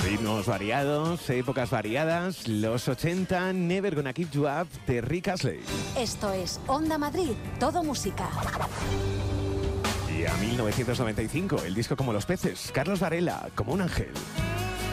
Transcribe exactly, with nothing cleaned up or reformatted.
Ritmos variados, épocas variadas, los ochenta, Never Gonna Keep You Up de Rick Astley. Esto es Onda Madrid, todo música. Y a mil novecientos noventa y cinco, el disco Como los peces, Carlos Varela, Como un ángel.